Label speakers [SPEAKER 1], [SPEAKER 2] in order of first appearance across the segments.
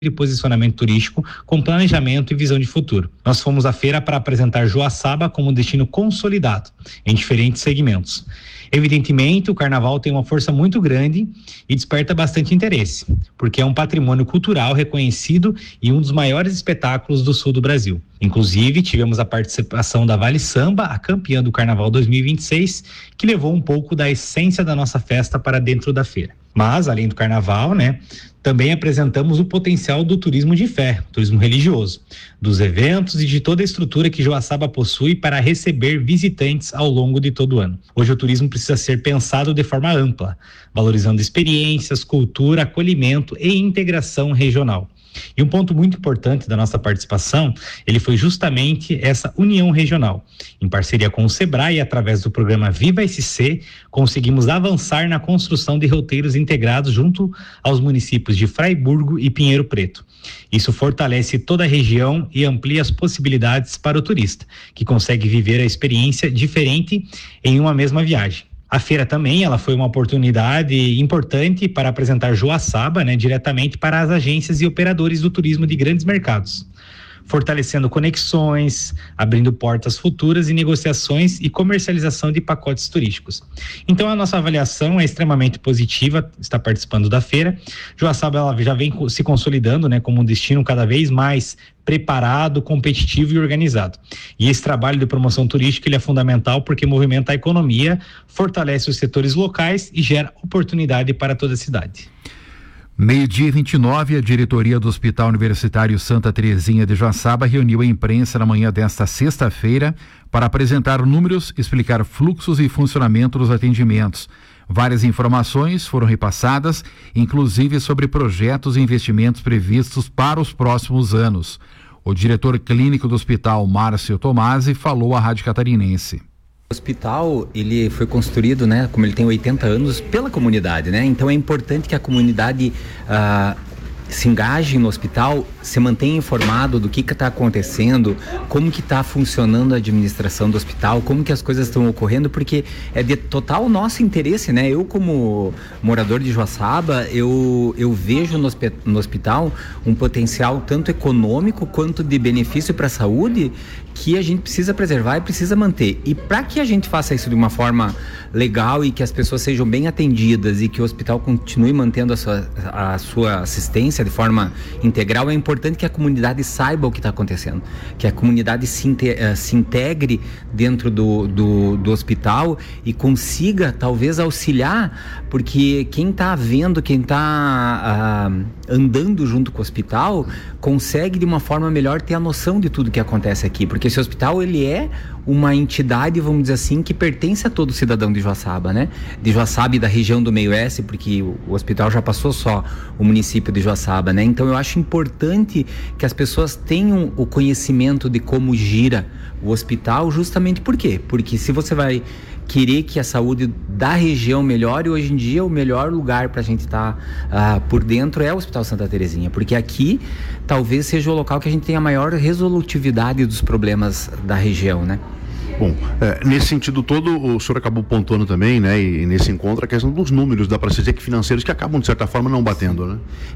[SPEAKER 1] de posicionamento turístico com planejamento e visão de futuro. Nós fomos à feira para apresentar Joaçaba como um destino consolidado em diferentes segmentos. Evidentemente, o carnaval tem uma força muito grande e desperta bastante interesse, porque é um patrimônio cultural reconhecido e um dos maiores espetáculos do sul do Brasil. Inclusive, tivemos a participação da Vale Samba, a campeã do Carnaval 2026, que levou um pouco da essência da nossa festa para dentro da feira. Mas, além do carnaval, também apresentamos o potencial do turismo de fé, turismo religioso, dos eventos e de toda a estrutura que Joaçaba possui para receber visitantes ao longo de todo o ano. Hoje o turismo precisa ser pensado de forma ampla, valorizando experiências, cultura, acolhimento e integração regional. E um ponto muito importante da nossa participação, ele foi justamente essa união regional. Em parceria com o Sebrae, através do programa Viva SC, conseguimos avançar na construção de roteiros integrados junto aos municípios de Fraiburgo e Pinheiro Preto. Isso fortalece toda a região e amplia as possibilidades para o turista, que consegue viver a experiência diferente em uma mesma viagem. A feira também, ela foi uma oportunidade importante para apresentar Joaçaba, diretamente para as agências e operadores do turismo de grandes mercados, fortalecendo conexões, abrindo portas futuras e negociações e comercialização de pacotes turísticos. Então a nossa avaliação é extremamente positiva, está participando da feira. Joaçaba, ela já vem se consolidando, como um destino cada vez mais preparado, competitivo e organizado. E esse trabalho de promoção turística, ele é fundamental porque movimenta a economia, fortalece os setores locais e gera oportunidade para toda a cidade.
[SPEAKER 2] 12h29, a diretoria do Hospital Universitário Santa Terezinha de Joaçaba reuniu a imprensa na manhã desta sexta-feira para apresentar números, explicar fluxos e funcionamento dos atendimentos. Várias informações foram repassadas, inclusive sobre projetos e investimentos previstos para os próximos anos. O diretor clínico do hospital, Márcio Tomasi, falou à Rádio Catarinense.
[SPEAKER 3] O hospital, ele foi construído, como ele tem 80 anos, pela comunidade, Então é importante que a comunidade se engaje no hospital, se mantenha informado do que está acontecendo, como que está funcionando a administração do hospital, como que as coisas estão ocorrendo, porque é de total nosso interesse, Eu, como morador de Joaçaba, eu vejo no hospital um potencial tanto econômico quanto de benefício para a saúde que a gente precisa preservar e precisa manter. E para que a gente faça isso de uma forma legal e que as pessoas sejam bem atendidas e que o hospital continue mantendo a sua assistência de forma integral, é importante que a comunidade saiba o que está acontecendo, que a comunidade se integre dentro do hospital e consiga talvez auxiliar, porque quem está vendo, quem está andando junto com o hospital, consegue de uma forma melhor ter a noção de tudo que acontece aqui, porque esse hospital, ele é uma entidade, vamos dizer assim, que pertence a todo cidadão de Joaçaba, De Joaçaba e da região do Meio-Oeste, porque o hospital já passou só o município de Joaçaba, Então eu acho importante que as pessoas tenham o conhecimento de como gira o hospital, justamente por quê? Porque se você vai querer que a saúde da região melhore, hoje em dia o melhor lugar para a gente estar por dentro é o Hospital Santa Terezinha, porque aqui talvez seja o local que a gente tenha a maior resolutividade dos problemas da região,
[SPEAKER 4] Bom, nesse sentido todo, o senhor acabou pontuando também, e nesse encontro, a questão dos números, dá para dizer que financeiros que acabam, de certa forma, não batendo,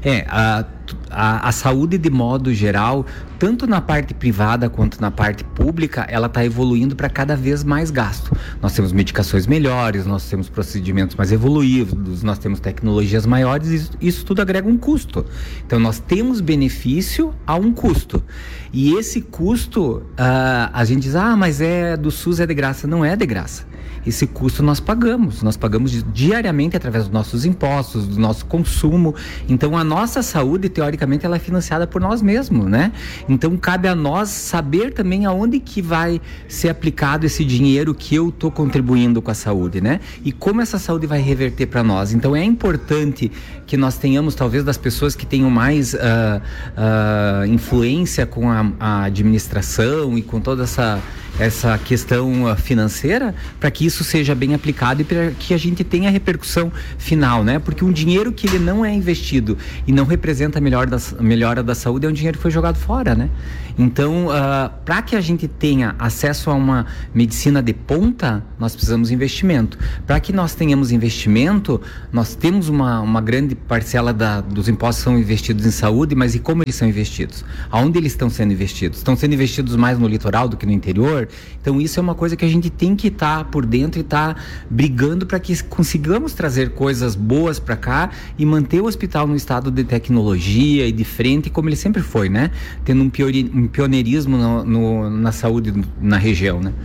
[SPEAKER 3] A saúde, de modo geral, tanto na parte privada quanto na parte pública, ela está evoluindo para cada vez mais gasto. Nós temos medicações melhores, nós temos procedimentos mais evoluídos, nós temos tecnologias maiores, isso tudo agrega um custo. Então, nós temos benefício a um custo. E esse custo, a gente diz, mas do SUS é de graça. Não é de graça. Esse custo nós pagamos diariamente através dos nossos impostos, do nosso consumo. Então a nossa saúde, teoricamente, ela é financiada por nós mesmos, Então cabe a nós saber também aonde que vai ser aplicado esse dinheiro que eu estou contribuindo com a saúde, E como essa saúde vai reverter para nós. Então é importante que nós tenhamos, talvez, das pessoas que tenham mais influência com a administração e com toda essa questão financeira, para que isso seja bem aplicado e para que a gente tenha a repercussão final, né? Porque um dinheiro que ele não é investido e não representa a melhora da saúde é um dinheiro que foi jogado fora, né? Então, para que a gente tenha acesso a uma medicina de ponta, nós precisamos de investimento. Para que nós tenhamos investimento, nós temos uma grande parcela dos impostos são investidos em saúde, mas e como eles são investidos? Aonde eles estão sendo investidos? Estão sendo investidos mais no litoral do que no interior? Então, isso é uma coisa que a gente tem que estar por dentro e estar brigando para que consigamos trazer coisas boas para cá e manter o hospital no estado de tecnologia e de frente, como ele sempre foi, né? Tendo um pioneirismo na saúde na região, né?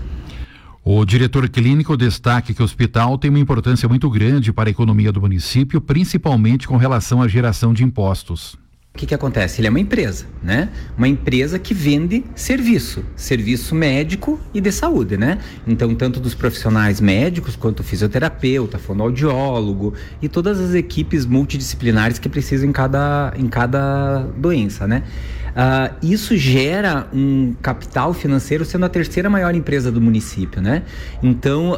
[SPEAKER 2] O diretor clínico destaca que o hospital tem uma importância muito grande para a economia do município, principalmente com relação à geração de impostos.
[SPEAKER 3] O que acontece? Ele é uma empresa, né? Uma empresa que vende serviço médico e de saúde, né? Então, tanto dos profissionais médicos, quanto fisioterapeuta, fonoaudiólogo e todas as equipes multidisciplinares que precisam em cada doença, né? Isso gera um capital financeiro, sendo a terceira maior empresa do município, né? Então,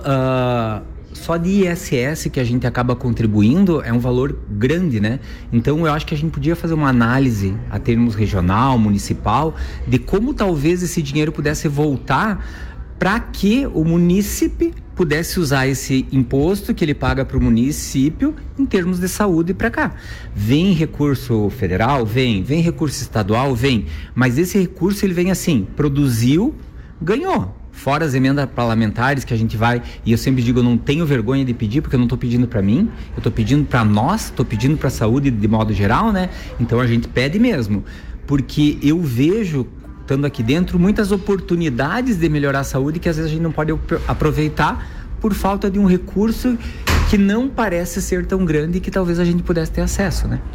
[SPEAKER 3] só de ISS que a gente acaba contribuindo é um valor grande, né? Então, eu acho que a gente podia fazer uma análise a termos regional, municipal, de como talvez esse dinheiro pudesse voltar para que o munícipe pudesse usar esse imposto que ele paga para o município em termos de saúde para cá. Vem recurso federal? Vem recurso estadual? Vem. Mas esse recurso ele vem assim, produziu, ganhou. Fora as emendas parlamentares que a gente vai, e eu sempre digo, eu não tenho vergonha de pedir, porque eu não estou pedindo para mim, eu estou pedindo para nós, estou pedindo para a saúde de modo geral, né? Então a gente pede mesmo, porque eu vejo, estando aqui dentro, muitas oportunidades de melhorar a saúde que às vezes a gente não pode aproveitar por falta de um recurso que não parece ser tão grande e que talvez a gente pudesse ter acesso, né?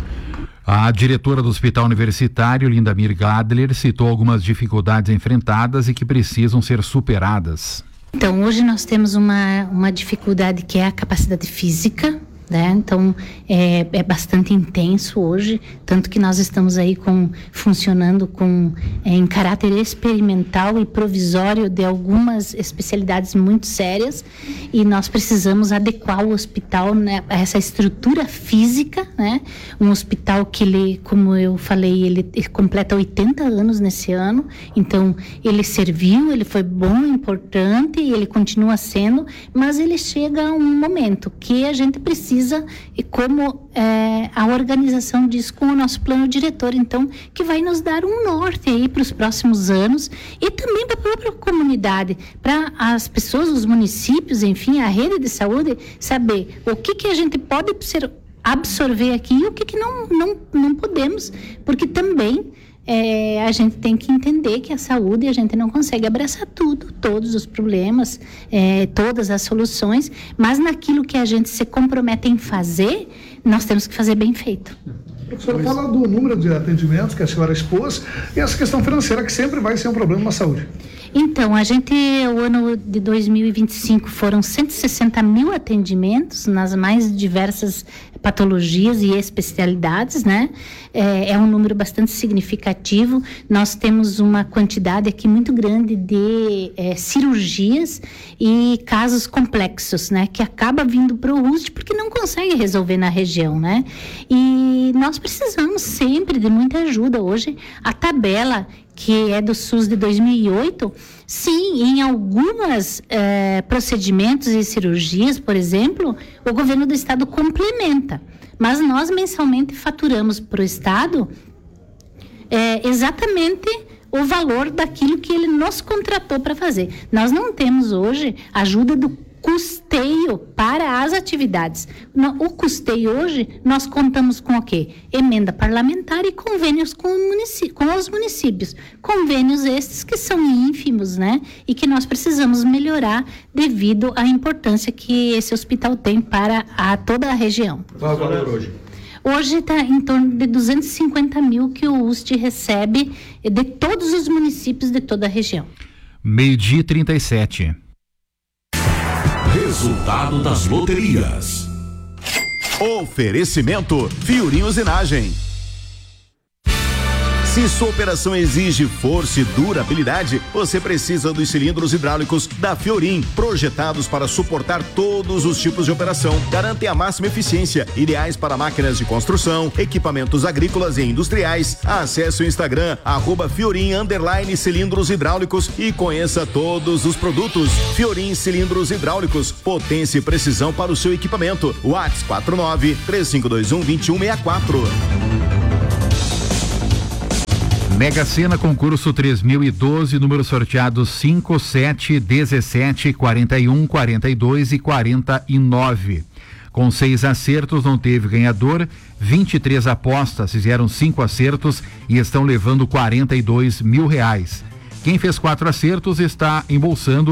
[SPEAKER 2] A diretora do Hospital Universitário, Lindamir Gadler, citou algumas dificuldades enfrentadas e que precisam ser superadas.
[SPEAKER 5] Então, hoje nós temos uma dificuldade que é a capacidade física, né? Então, é bastante intenso hoje, tanto que nós estamos aí funcionando em caráter experimental e provisório de algumas especialidades muito sérias, e nós precisamos adequar o hospital, né, a essa estrutura física, né? Um hospital que ele, como eu falei, ele completa 80 anos nesse ano, então ele serviu, ele foi bom, importante, e ele continua sendo, mas ele chega a um momento que a gente precisa, e como a organização diz com o nosso plano diretor, então, que vai nos dar um norte aí para os próximos anos, e também para a própria comunidade, para as pessoas, os municípios, enfim, a rede de saúde, saber o que a gente pode absorver aqui e o que não podemos, porque também a gente tem que entender que a saúde, a gente não consegue abraçar todos os problemas, todas as soluções, mas naquilo que a gente se compromete em fazer, nós temos que fazer bem feito.
[SPEAKER 6] Professora, fala do número de atendimentos que a senhora expôs e essa questão financeira que sempre vai ser um problema na saúde.
[SPEAKER 5] Então, o ano de 2025 foram 160 mil atendimentos nas mais diversas patologias e especialidades, né? É um número bastante significativo. Nós temos uma quantidade aqui muito grande de cirurgias e casos complexos, né? Que acaba vindo para o RUST porque não consegue resolver na região, né? E nós precisamos sempre de muita ajuda. Hoje, a tabela que é do SUS de 2008, sim, em alguns procedimentos e cirurgias, por exemplo, o governo do estado complementa, mas nós mensalmente faturamos para o estado exatamente o valor daquilo que ele nos contratou para fazer. Nós não temos hoje ajuda do custeio para as atividades. O custeio hoje, nós contamos com o quê? Emenda parlamentar e convênios com os municípios. Convênios estes que são ínfimos, né? E que nós precisamos melhorar devido à importância que esse hospital tem para toda a região.
[SPEAKER 6] Qual é o valor hoje?
[SPEAKER 5] Hoje está em torno de 250 mil que o UST recebe de todos os municípios de toda a região.
[SPEAKER 2] 12h37.
[SPEAKER 7] Resultado das loterias. Oferecimento Fiorino Usinagem.
[SPEAKER 8] Se sua operação exige força e durabilidade, você precisa dos cilindros hidráulicos da Fiorin, projetados para suportar todos os tipos de operação. Garantem a máxima eficiência, ideais para máquinas de construção, equipamentos agrícolas e industriais. Acesse o Instagram @Fiorin_cilindros hidráulicos e conheça todos os produtos. Fiorin Cilindros Hidráulicos, potência e precisão para o seu equipamento. WhatsApp 49-3521-2164.
[SPEAKER 2] Mega Sena concurso 3012, números sorteados 5, 7, 17, 41, 42 e 49. Com 6 acertos não teve ganhador, 23 apostas fizeram 5 acertos e estão levando R$42 mil. Quem fez 4 acertos está embolsando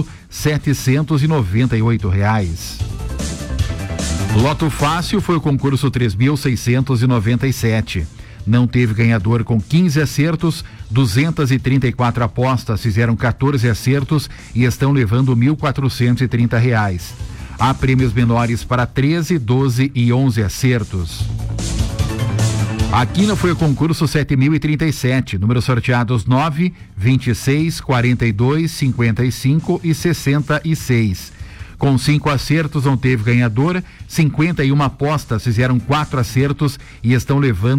[SPEAKER 2] R$798. Loto Fácil foi o concurso 3697. Não teve ganhador com 15 acertos, 234 apostas fizeram 14 acertos e estão levando R$1.430. Há prêmios menores para 13, 12 e 11 acertos. A quina foi o concurso 7037, números sorteados 9, 26, 42, 55 e 66. Com 5 acertos não teve ganhador, 51 apostas fizeram 4 acertos e estão levando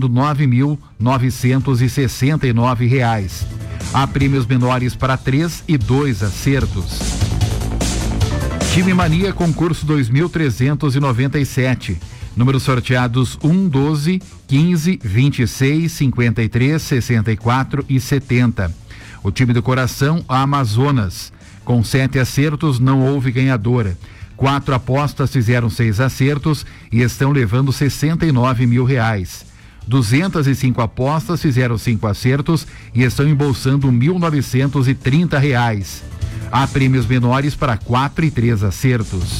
[SPEAKER 2] R$9.969. Há prêmios menores para 3 e 2 acertos. Time Mania concurso 2397. Números sorteados 1, 12, 15, 26, 53, 64 e 70. O time do coração, a Amazonas. Com 7 acertos, não houve ganhadora. 4 apostas fizeram 6 acertos e estão levando R$69 mil. 205 apostas fizeram 5 acertos e estão embolsando R$1.930. Há prêmios menores para 4 e 3 acertos.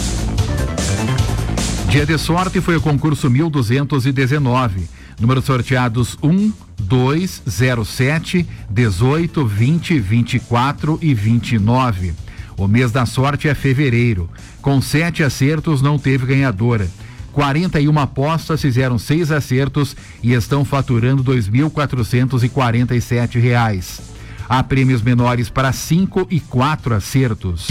[SPEAKER 2] Dia de sorte foi o concurso 1219. Números sorteados 1, 2, 07, 18, 20, 24 e 29. O mês da sorte é fevereiro. Com 7 acertos não teve ganhadora. 41 apostas fizeram 6 acertos e estão faturando R$2.447. Há prêmios menores para 5 e 4 acertos.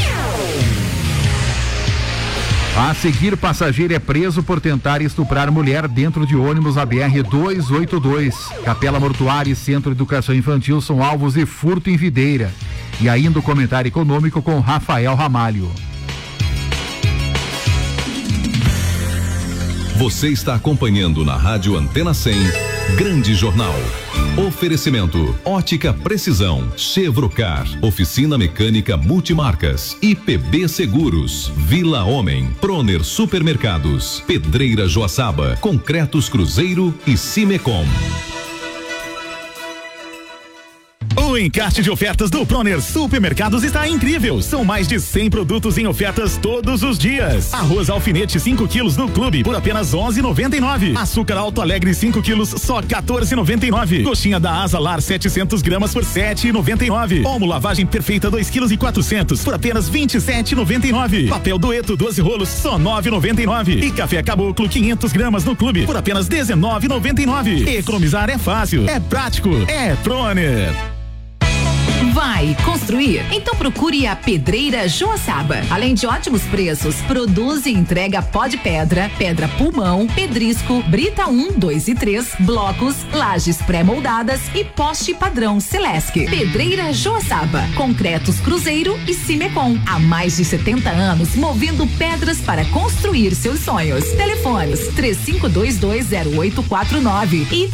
[SPEAKER 2] A seguir, passageiro é preso por tentar estuprar mulher dentro de ônibus na BR-282. Capela Mortuária e Centro de Educação Infantil são alvos de furto em Videira. E ainda o comentário econômico com Rafael Ramalho.
[SPEAKER 7] Você está acompanhando na Rádio Antena 100, Grande Jornal. Oferecimento: Ótica Precisão, Chevrocar, Oficina Mecânica Multimarcas, IPB Seguros, Vila Homem, Proner Supermercados, Pedreira Joaçaba, Concretos Cruzeiro e Cimecom.
[SPEAKER 9] O encarte de ofertas do Proner Supermercados está incrível. São mais de 100 produtos em ofertas todos os dias. Arroz alfinete 5 quilos no Clube por apenas R$11,99. Açúcar Alto Alegre 5 quilos só R$14,99. Coxinha da Asa Lar 700 gramas por R$7,99. Omo lavagem perfeita 2,4 kg por apenas R$27,99. Papel Dueto 12 rolos só R$9,99. E café Caboclo 500 gramas no Clube por apenas R$19,99. Economizar é fácil, é prático, é Proner.
[SPEAKER 10] Vai construir? Então procure a Pedreira Joaçaba. Além de ótimos preços, produz e entrega pó de pedra, pedra pulmão, pedrisco, brita 1, 2 e 3, blocos, lajes pré-moldadas e poste padrão Celesc. Pedreira Joaçaba, Concretos Cruzeiro e Cimecom. Há mais de 70 anos movendo pedras para construir seus sonhos. Telefones 35220849 e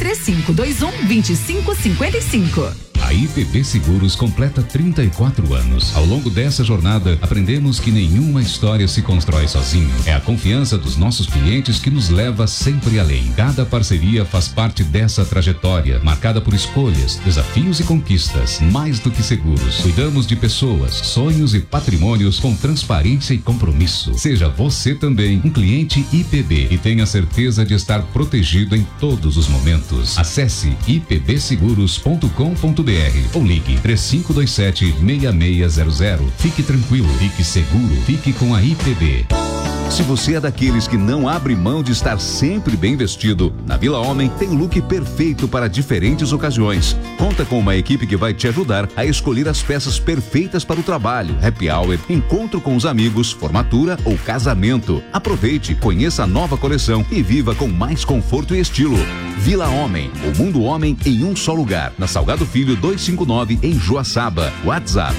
[SPEAKER 10] 3521-2555.
[SPEAKER 11] A IPB Seguros completa 34 anos. Ao longo dessa jornada, aprendemos que nenhuma história se constrói sozinho. É a confiança dos nossos clientes que nos leva sempre além. Cada parceria faz parte dessa trajetória, marcada por escolhas, desafios e conquistas. Mais do que seguros, cuidamos de pessoas, sonhos e patrimônios com transparência e compromisso. Seja você também um cliente IPB e tenha certeza de estar protegido em todos os momentos. Acesse ipbseguros.com.br ou ligue 3527-6600. Fique tranquilo, fique seguro, fique com a IPB.
[SPEAKER 7] Se você é daqueles que não abre mão de estar sempre bem vestido, na Vila Homem tem o look perfeito para diferentes ocasiões. Conta com uma equipe que vai te ajudar a escolher as peças perfeitas para o trabalho, happy hour, encontro com os amigos, formatura ou casamento. Aproveite, conheça a nova coleção e viva com mais conforto e estilo. Vila Homem, o mundo homem em um só lugar. Na Salgado Filho 259 em Joaçaba. WhatsApp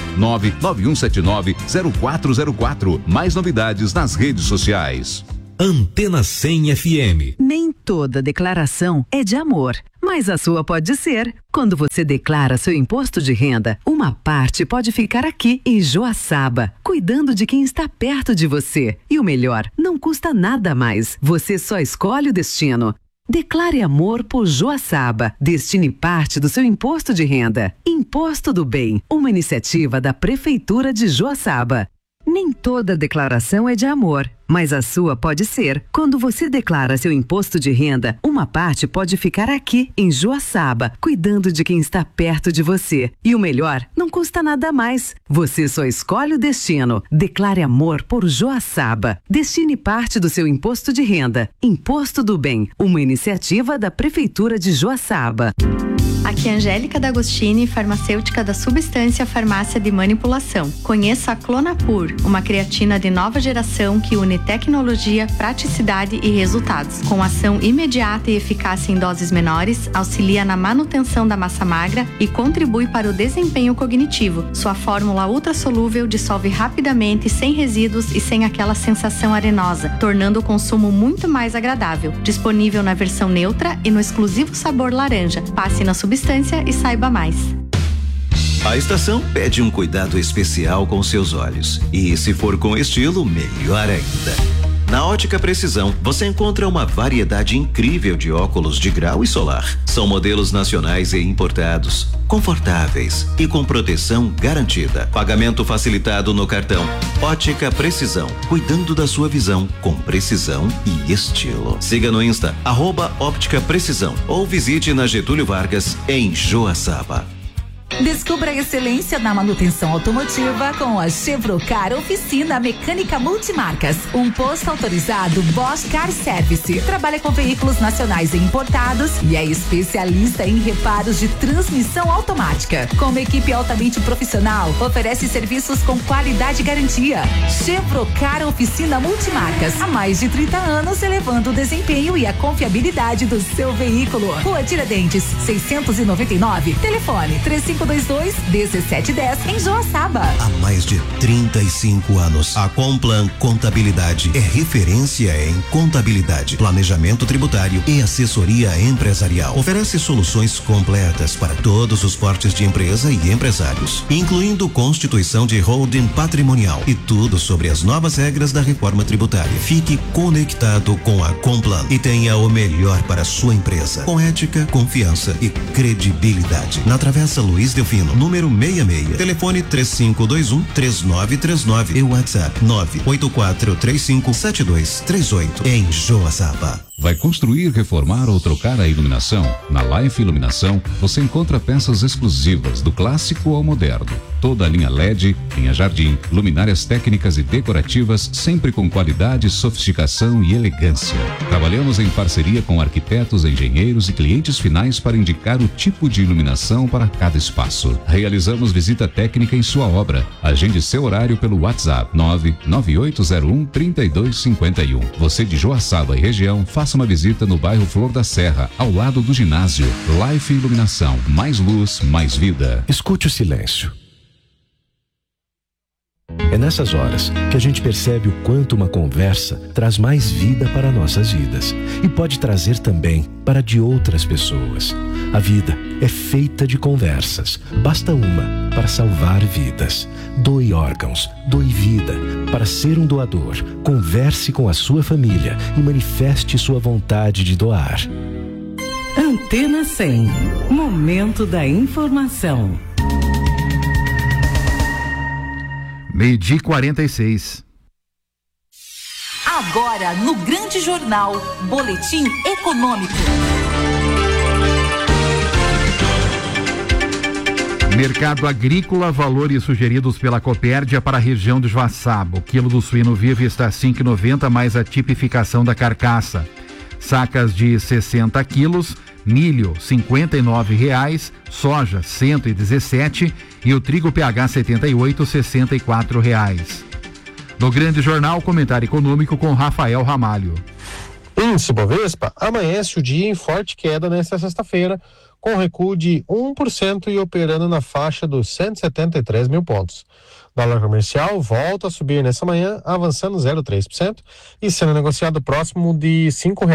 [SPEAKER 7] 991790404. Mais novidades nas redes sociais.
[SPEAKER 12] Antena 100 FM.
[SPEAKER 13] Nem toda declaração é de amor, mas a sua pode ser. Quando você declara seu imposto de renda, uma parte pode ficar aqui em Joaçaba, cuidando de quem está perto de você. E o melhor, não custa nada mais. Você só escolhe o destino. Declare amor por Joaçaba. Destine parte do seu imposto de renda. Imposto do Bem, uma iniciativa da Prefeitura de Joaçaba. Nem toda declaração é de amor, mas a sua pode ser. Quando você declara seu imposto de renda, uma parte pode ficar aqui, em Joaçaba, cuidando de quem está perto de você. E o melhor, não custa nada mais. Você só escolhe o destino. Declare amor por Joaçaba. Destine parte do seu imposto de renda. Imposto do Bem, uma iniciativa da Prefeitura de Joaçaba.
[SPEAKER 14] Aqui é Angélica D'Agostini, farmacêutica da Substância Farmácia de Manipulação. Conheça a Clonapur, uma creatina de nova geração que une tecnologia, praticidade e resultados. Com ação imediata e eficácia em doses menores, auxilia na manutenção da massa magra e contribui para o desempenho cognitivo. Sua fórmula ultrassolúvel dissolve rapidamente, sem resíduos e sem aquela sensação arenosa, tornando o consumo muito mais agradável. Disponível na versão neutra e no exclusivo sabor laranja. Passe na Substância e saiba mais.
[SPEAKER 12] A estação pede um cuidado especial com seus olhos. E se for com estilo, melhor ainda. Na Ótica Precisão, você encontra uma variedade incrível de óculos de grau e solar. São modelos nacionais e importados, confortáveis e com proteção garantida. Pagamento facilitado no cartão. Ótica Precisão, cuidando da sua visão com precisão e estilo. Siga no Insta, @Óptica Precisão, ou visite na Getúlio Vargas, em Joaçaba.
[SPEAKER 10] Descubra a excelência na manutenção automotiva com a Chevrocar Oficina Mecânica Multimarcas. Um posto autorizado Bosch Car Service. Trabalha com veículos nacionais e importados e é especialista em reparos de transmissão automática. Com uma equipe altamente profissional, oferece serviços com qualidade e garantia. Chevrocar Oficina Multimarcas. Há mais de 30 anos, elevando o desempenho e a confiabilidade do seu veículo. Rua Tiradentes, 699. Telefone 3522-1710 em Joaçaba.
[SPEAKER 12] Há mais de 35 anos, a Complan Contabilidade é referência em contabilidade, planejamento tributário e assessoria empresarial. Oferece soluções completas para todos os portes de empresa e empresários, incluindo constituição de holding patrimonial e tudo sobre as novas regras da reforma tributária. Fique conectado com a Complan e tenha o melhor para a sua empresa, com ética, confiança e credibilidade. Na Travessa Luiz Delfino, número 66. Telefone 3521-3939 e WhatsApp 984357238 em Joaçaba.
[SPEAKER 11] Vai construir, reformar ou trocar a iluminação? Na Life Iluminação, você encontra peças exclusivas do clássico ao moderno. Toda a linha LED, linha jardim, luminárias técnicas e decorativas, sempre com qualidade, sofisticação e elegância. Trabalhamos em parceria com arquitetos, engenheiros e clientes finais para indicar o tipo de iluminação para cada espaço. Realizamos visita técnica em sua obra. Agende seu horário pelo WhatsApp 99801-3251. Você de Joaçaba e região, faça uma visita no bairro Flor da Serra, ao lado do ginásio. Life Iluminação, mais luz, mais vida.
[SPEAKER 15] Escute o silêncio. É nessas horas que a gente percebe o quanto uma conversa traz mais vida para nossas vidas e pode trazer também para de outras pessoas. A vida é feita de conversas. Basta uma para salvar vidas. Doe órgãos, doe vida. Para ser um doador, converse com a sua família e manifeste sua vontade de doar.
[SPEAKER 13] Antena 100. Momento da informação.
[SPEAKER 2] 12h46.
[SPEAKER 10] Agora no Grande Jornal, Boletim Econômico.
[SPEAKER 2] Mercado agrícola, valores sugeridos pela Copérdia para a região de Joaçaba. O quilo do suíno vivo está R$ 5,90 mais a tipificação da carcaça. Sacas de 60 quilos, milho R$ 59,00, soja R$ 117 e o trigo PH 78 R$ 64,00. No Grande Jornal, comentário econômico com Rafael Ramalho.
[SPEAKER 16] Índice Bovespa amanhece o dia em forte queda nesta sexta-feira, com recuo de 1% e operando na faixa dos 173 mil pontos. Dólar comercial volta a subir nessa manhã, avançando 0,3% e sendo negociado próximo de R$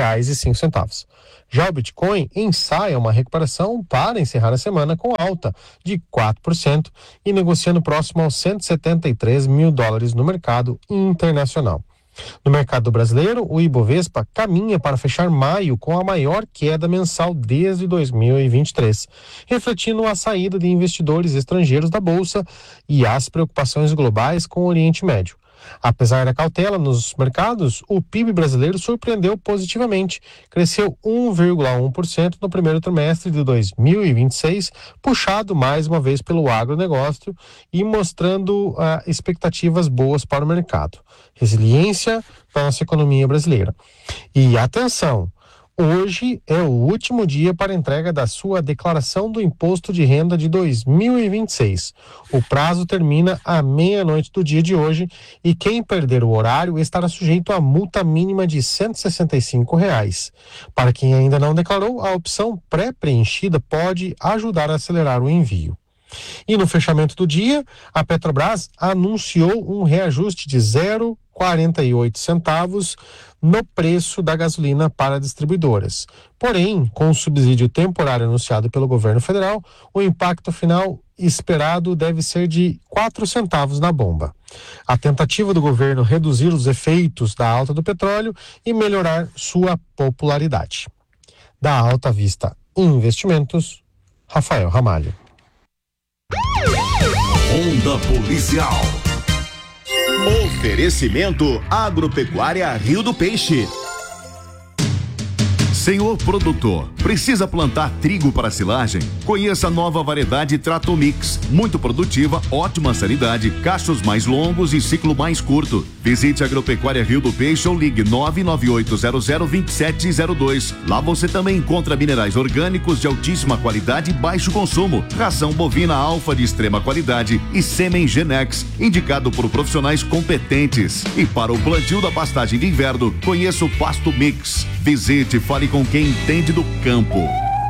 [SPEAKER 16] 5,05. Já o Bitcoin ensaia uma recuperação para encerrar a semana com alta de 4% e negociando próximo aos 173 mil dólares no mercado internacional. No mercado brasileiro, o Ibovespa caminha para fechar maio com a maior queda mensal desde 2023, refletindo a saída de investidores estrangeiros da Bolsa e as preocupações globais com o Oriente Médio. Apesar da cautela nos mercados, o PIB brasileiro surpreendeu positivamente, cresceu 1,1% no primeiro trimestre de 2026, puxado mais uma vez pelo agronegócio e mostrando expectativas boas para o mercado. Resiliência para a nossa economia brasileira. E atenção! Hoje é o último dia para entrega da sua declaração do Imposto de Renda de 2026. O prazo termina à meia-noite do dia de hoje e quem perder o horário estará sujeito a multa mínima de R$ 165. Para quem ainda não declarou, a opção pré-preenchida pode ajudar a acelerar o envio. E no fechamento do dia, a Petrobras anunciou um reajuste de 0,48 centavos no preço da gasolina para distribuidoras. Porém, com o subsídio temporário anunciado pelo governo federal, o impacto final esperado deve ser de 4 centavos na bomba. A tentativa do governo reduzir os efeitos da alta do petróleo e melhorar sua popularidade. Da Alta Vista Investimentos, Rafael Ramalho.
[SPEAKER 7] Onda Policial.
[SPEAKER 8] Oferecimento Agropecuária Rio do Peixe. Senhor produtor, precisa plantar trigo para silagem? Conheça a nova variedade Tratomix, muito produtiva, ótima sanidade, cachos mais longos e ciclo mais curto. Visite a Agropecuária Rio do Peixe ou ligue 998002702. Lá você também encontra minerais orgânicos de altíssima qualidade e baixo consumo, ração bovina alfa de extrema qualidade e sêmen Genex, indicado por profissionais competentes. E para o plantio da pastagem de inverno, conheça o Pasto Mix. Visite e fale com quem entende do campo.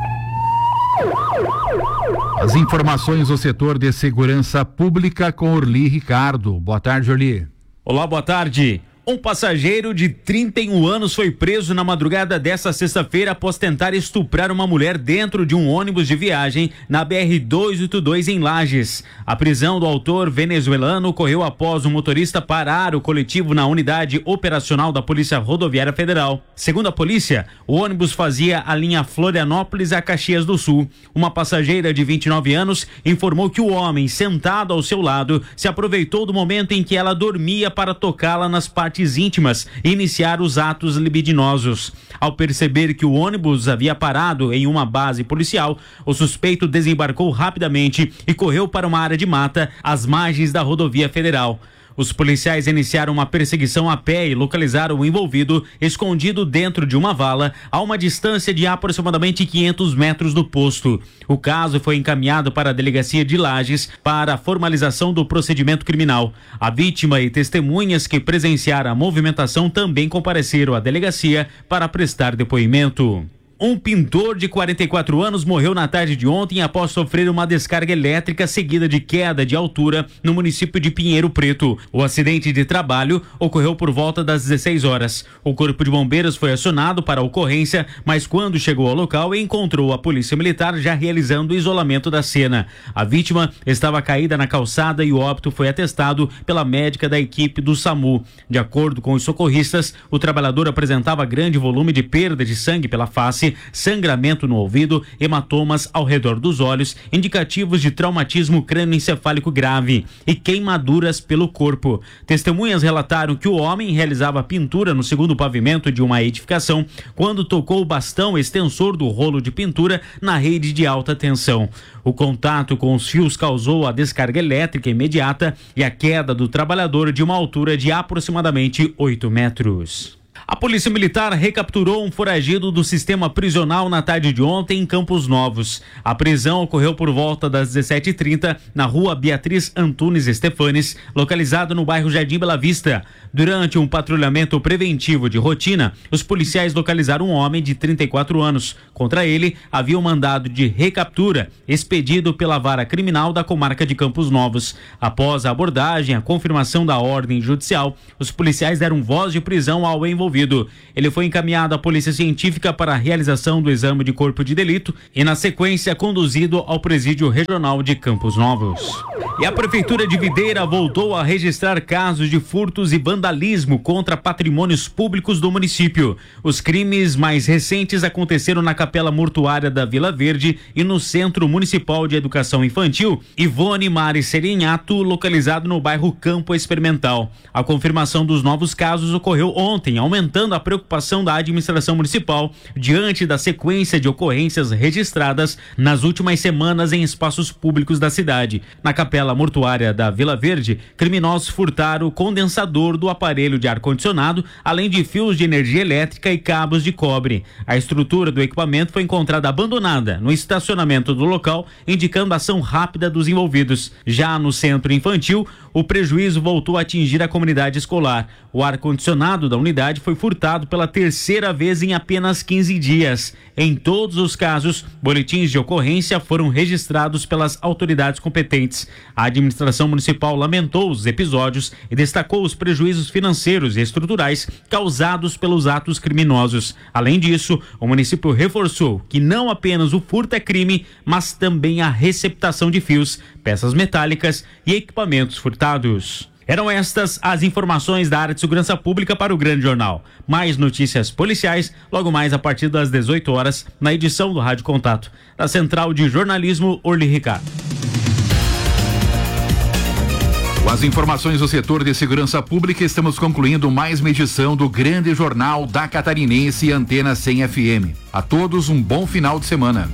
[SPEAKER 2] As informações do setor de segurança pública com Orli Ricardo. Boa tarde, Orli.
[SPEAKER 17] Olá, boa tarde. Um passageiro de 31 anos foi preso na madrugada desta sexta-feira após tentar estuprar uma mulher dentro de um ônibus de viagem na BR-282 em Lages. A prisão do autor venezuelano ocorreu após o motorista parar o coletivo na unidade operacional da Polícia Rodoviária Federal. Segundo a polícia, o ônibus fazia a linha Florianópolis a Caxias do Sul. Uma passageira de 29 anos informou que o homem, sentado ao seu lado, se aproveitou do momento em que ela dormia para tocá-la nas partes íntimas e iniciar os atos libidinosos. Ao perceber que o ônibus havia parado em uma base policial, o suspeito desembarcou rapidamente e correu para uma área de mata às margens da rodovia federal. Os policiais iniciaram uma perseguição a pé e localizaram o envolvido escondido dentro de uma vala a uma distância de aproximadamente 500 metros do posto. O caso foi encaminhado para a delegacia de Lages para a formalização do procedimento criminal. A vítima e testemunhas que presenciaram a movimentação também compareceram à delegacia para prestar depoimento. Um pintor de 44 anos morreu na tarde de ontem após sofrer uma descarga elétrica seguida de queda de altura no município de Pinheiro Preto. O acidente de trabalho ocorreu por volta das 16 horas. O corpo de bombeiros foi acionado para a ocorrência, mas quando chegou ao local encontrou a polícia militar já realizando o isolamento da cena. A vítima estava caída na calçada e o óbito foi atestado pela médica da equipe do SAMU. De acordo com os socorristas, o trabalhador apresentava grande volume de perda de sangue pela face mente, sangramento no ouvido, hematomas ao redor dos olhos, indicativos de traumatismo crânioencefálico grave e queimaduras pelo corpo. Testemunhas relataram que o homem realizava pintura no segundo pavimento de uma edificação quando tocou o bastão extensor do rolo de pintura na rede de alta tensão. O contato com os fios causou a descarga elétrica imediata e a queda do trabalhador de uma altura de aproximadamente 8 metros. A Polícia Militar recapturou um foragido do sistema prisional na tarde de ontem em Campos Novos. A prisão ocorreu por volta das 17h30 na rua Beatriz Antunes Estefanes, localizado no bairro Jardim Bela Vista. Durante um patrulhamento preventivo de rotina, os policiais localizaram um homem de 34 anos. Contra ele, havia um mandado de recaptura expedido pela Vara Criminal da Comarca de Campos Novos. Após a abordagem e a confirmação da ordem judicial, os policiais deram voz de prisão ao envolvido. Ele foi encaminhado à Polícia Científica para a realização do exame de corpo de delito e, na sequência, conduzido ao Presídio Regional de Campos Novos. E a Prefeitura de Videira voltou a registrar casos de furtos e vandalismo contra patrimônios públicos do município. Os crimes mais recentes aconteceram na Capela Mortuária da Vila Verde e no Centro Municipal de Educação Infantil Ivone Mari Serinhato, localizado no bairro Campo Experimental. A confirmação dos novos casos ocorreu ontem, aumentando a preocupação da administração municipal diante da sequência de ocorrências registradas nas últimas semanas em espaços públicos da cidade. Na Capela Mortuária da Vila Verde, criminosos furtaram o condensador do aparelho de ar-condicionado, além de fios de energia elétrica e cabos de cobre. A estrutura do equipamento foi encontrada abandonada no estacionamento do local, indicando a ação rápida dos envolvidos. Já no centro infantil, o prejuízo voltou a atingir a comunidade escolar. O ar-condicionado da unidade foi furtado pela terceira vez em apenas 15 dias. Em todos os casos, boletins de ocorrência foram registrados pelas autoridades competentes. A administração municipal lamentou os episódios e destacou os prejuízos financeiros e estruturais causados pelos atos criminosos. Além disso, o município reforçou que não apenas o furto é crime, mas também a receptação de fios, peças metálicas e equipamentos furtados. Eram estas as informações da área de segurança pública para o Grande Jornal. Mais notícias policiais, logo mais a partir das 18 horas, na edição do Rádio Contato. Da Central de Jornalismo, Orly Ricardo.
[SPEAKER 2] Com as informações do setor de segurança pública, estamos concluindo mais uma edição do Grande Jornal da Catarinense Antena 100 FM. A todos um bom final de semana.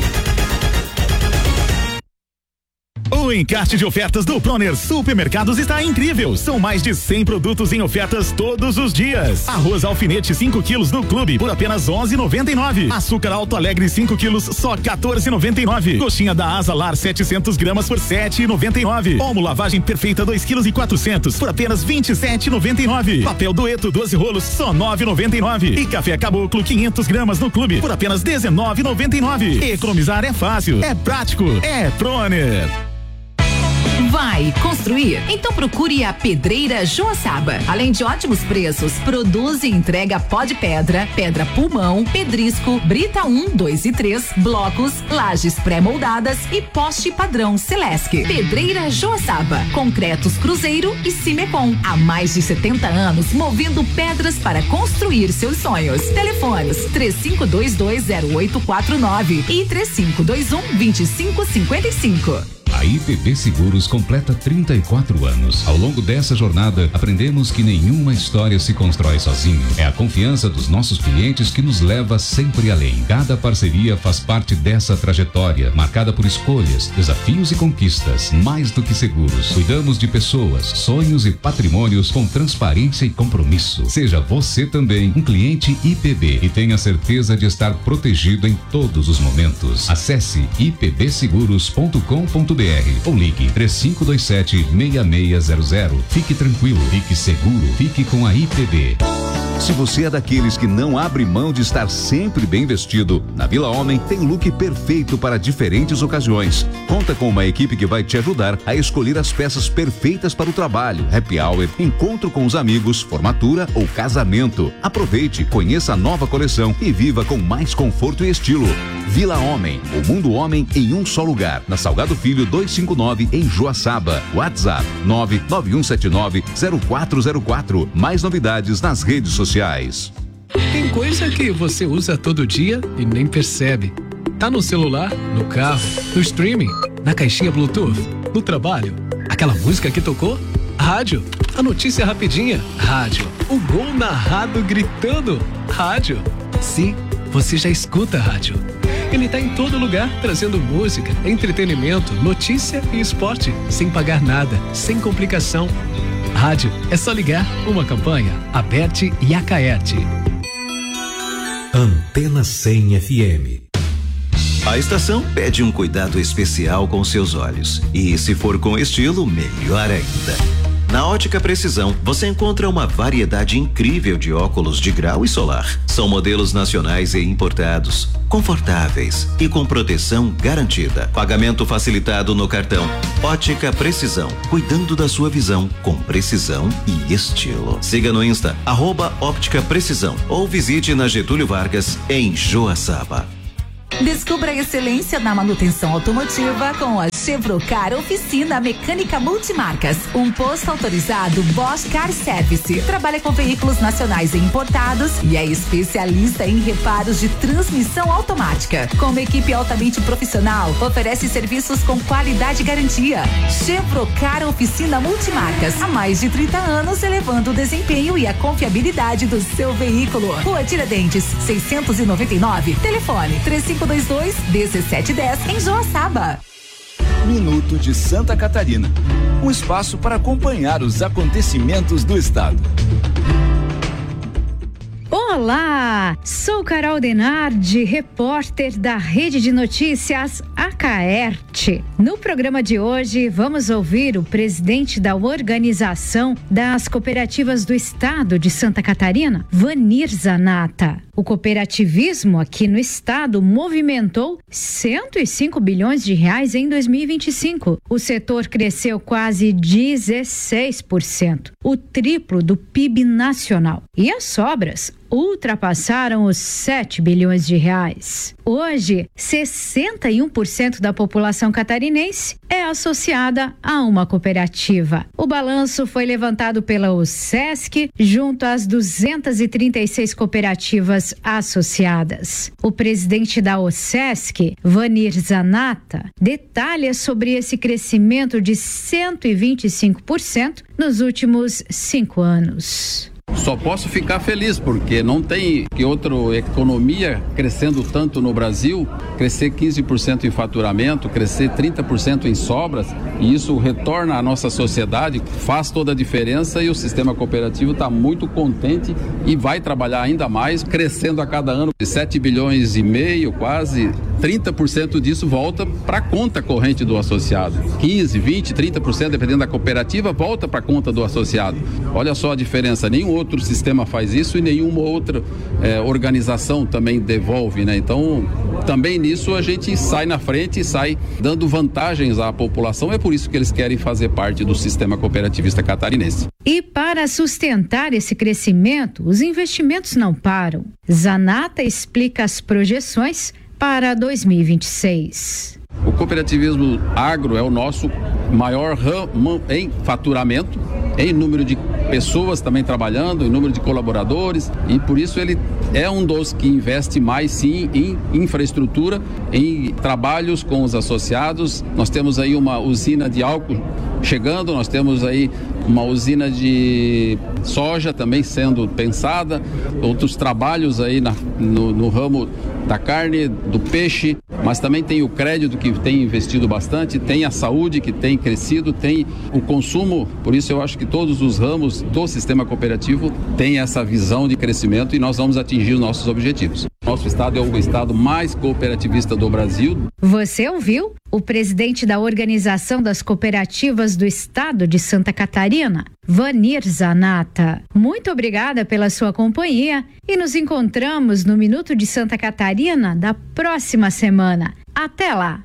[SPEAKER 9] O encarte de ofertas do Proner Supermercados está incrível. São mais de 100 produtos em ofertas todos os dias. Arroz alfinete 5 quilos no Clube por apenas R$11,99. Açúcar Alto Alegre 5 quilos só R$14,99. Coxinha da Asa Lar 700 gramas por R$7,99. Omo lavagem perfeita 2,4 kg por apenas R$27,99. Papel Dueto 12 rolos só R$9,99. E café Caboclo 500 gramas no Clube por apenas R$19,99. Economizar é fácil, é prático, é Proner.
[SPEAKER 10] Vai construir? Então procure a Pedreira Joaçaba. Além de ótimos preços, produz e entrega pó de pedra, pedra pulmão, pedrisco, brita 1, 2 e 3, blocos, lajes pré-moldadas e poste padrão Celesc. Pedreira Joaçaba, concretos Cruzeiro e Cimecon. Há mais de 70 anos movendo pedras para construir seus sonhos. Telefones 35220849 e 3521-2555.
[SPEAKER 11] A IPB Seguros completa 34 anos. Ao longo dessa jornada, aprendemos que nenhuma história se constrói sozinho. É a confiança dos nossos clientes que nos leva sempre além. Cada parceria faz parte dessa trajetória, marcada por escolhas, desafios e conquistas. Mais do que seguros, cuidamos de pessoas, sonhos e patrimônios com transparência e compromisso. Seja você também um cliente IPB e tenha certeza de estar protegido em todos os momentos. Acesse ipbseguros.com.br ou ligue 3527-6600. Fique tranquilo, fique seguro, fique com a IPB.
[SPEAKER 7] Se você é daqueles que não abre mão de estar sempre bem vestido, na Vila Homem tem o look perfeito para diferentes ocasiões. Conta com uma equipe que vai te ajudar a escolher as peças perfeitas para o trabalho, happy hour, encontro com os amigos, formatura ou casamento. Aproveite, conheça a nova coleção e viva com mais conforto e estilo. Vila Homem, o mundo homem em um só lugar. Na Salgado Filho 259 em Joaçaba. WhatsApp 991790404. Mais novidades nas redes sociais.
[SPEAKER 18] Coisa que você usa todo dia e nem percebe. Tá no celular, no carro, no streaming, na caixinha Bluetooth, no trabalho. Aquela música que tocou? Rádio. A notícia rapidinha? Rádio. O gol narrado gritando? Rádio. Sim, você já escuta rádio. Ele tá em todo lugar, trazendo música, entretenimento, notícia e esporte, sem pagar nada, sem complicação. Rádio, é só ligar. Uma campanha, Aberte e Acaerte.
[SPEAKER 7] Antena 100 FM.
[SPEAKER 12] A estação pede um cuidado especial com seus olhos. E se for com estilo, melhor ainda. Na Ótica Precisão, você encontra uma variedade incrível de óculos de grau e solar. São modelos nacionais e importados, confortáveis e com proteção garantida. Pagamento facilitado no cartão. Ótica Precisão, cuidando da sua visão com precisão e estilo. Siga no Insta, @Óptica Precisão, ou visite na Getúlio Vargas, em Joaçaba.
[SPEAKER 10] Descubra a excelência na manutenção automotiva com a Chevrocar Oficina Mecânica Multimarcas. Um posto autorizado Bosch Car Service. Trabalha com veículos nacionais e importados e é especialista em reparos de transmissão automática. Com uma equipe altamente profissional, oferece serviços com qualidade e garantia. Chevrocar Oficina Multimarcas. Há mais de 30 anos, elevando o desempenho e a confiabilidade do seu veículo. Rua Tiradentes, 699. Telefone 3522-1710 em Joaçaba.
[SPEAKER 19] Minuto de Santa Catarina. Um espaço para acompanhar os acontecimentos do estado.
[SPEAKER 20] Olá, sou Carol Denardi, repórter da Rede de Notícias Acaerte. No programa de hoje, vamos ouvir o presidente da Organização das Cooperativas do Estado de Santa Catarina, Vanir Zanata. O cooperativismo aqui no estado movimentou 105 bilhões de reais em 2025. O setor cresceu quase 16%, o triplo do PIB nacional. E as sobras ultrapassaram os 7 bilhões de reais. Hoje, 61% da população catarinense é associada a uma cooperativa. O balanço foi levantado pela OSESC junto às 236 cooperativas associadas. O presidente da OSESC, Vanir Zanata, detalha sobre esse crescimento de 125% nos últimos 5 anos.
[SPEAKER 21] Só posso ficar feliz porque não tem que outra economia crescendo tanto no Brasil, crescer 15% em faturamento, crescer 30% em sobras, e isso retorna à nossa sociedade, faz toda a diferença, e o sistema cooperativo está muito contente e vai trabalhar ainda mais, crescendo a cada ano, 7 bilhões e meio, quase 30% disso volta para a conta corrente do associado. 15, 20, 30%, dependendo da cooperativa, volta para a conta do associado. Olha só a diferença, nenhum outro sistema faz isso e nenhuma outra organização também devolve, né? Então, também nisso a gente sai na frente e sai dando vantagens à população. É por isso que eles querem fazer parte do sistema cooperativista catarinense.
[SPEAKER 20] E para sustentar esse crescimento, os investimentos não param. Zanata explica as projeções para 2026.
[SPEAKER 21] O cooperativismo agro é o nosso maior ramo em faturamento, em número de pessoas também trabalhando, em número de colaboradores, e por isso ele é um dos que investe mais sim em infraestrutura, em trabalhos com os associados. Nós temos aí uma usina de álcool chegando, nós temos aí uma usina de soja também sendo pensada, outros trabalhos aí no ramo da carne, do peixe, mas também tem o crédito que tem investido bastante, tem a saúde que tem crescido, tem o consumo. Por isso eu acho que todos os ramos do sistema cooperativo têm essa visão de crescimento e nós vamos atingir os nossos objetivos. Nosso estado é o estado mais cooperativista do Brasil.
[SPEAKER 20] Você ouviu o presidente da Organização das Cooperativas do Estado de Santa Catarina, Vanir Zanata. Muito obrigada pela sua companhia e nos encontramos no Minuto de Santa Catarina da próxima semana. Até lá!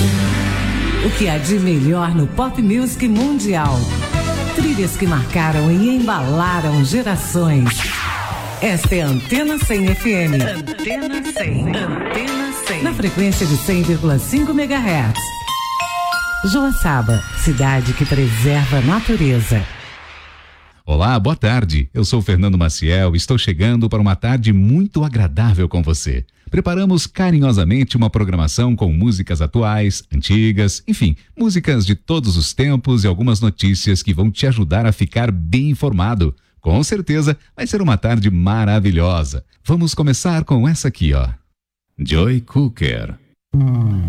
[SPEAKER 22] O que há de melhor no pop music mundial? Trilhas que marcaram e embalaram gerações. Esta é a Antena 100 FM.
[SPEAKER 10] Antena 100. Antena 100.
[SPEAKER 22] Na frequência de 100,5 MHz. Joaçaba, cidade que preserva a natureza.
[SPEAKER 11] Olá, boa tarde. Eu sou Fernando Maciel e estou chegando para uma tarde muito agradável com você. Preparamos carinhosamente uma programação com músicas atuais, antigas, enfim, músicas de todos os tempos e algumas notícias que vão te ajudar a ficar bem informado. Com certeza vai ser uma tarde maravilhosa. Vamos começar com essa aqui, ó. Joy Cooker.